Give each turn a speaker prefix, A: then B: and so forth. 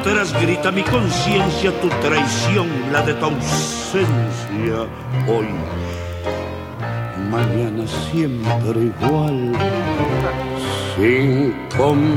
A: otras grita mi conciencia tu traición, la de tu ausencia hoy. Mañana siempre igual, sin